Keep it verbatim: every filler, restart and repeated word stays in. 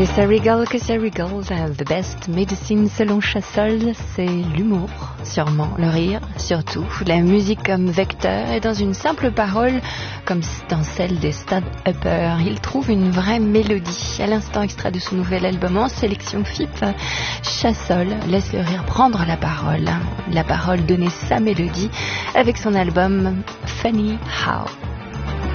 Que ça rigole, que ça rigole, the best medicine selon Chassol, c'est l'humour, sûrement, le rire, surtout, la musique comme vecteur et dans une simple parole, comme dans celle des stand-uppers, il trouve une vraie mélodie. À l'instant, extrait de son nouvel album en sélection F I P, Chassol laisse le rire prendre la parole, la parole donner sa mélodie avec son album Funny How.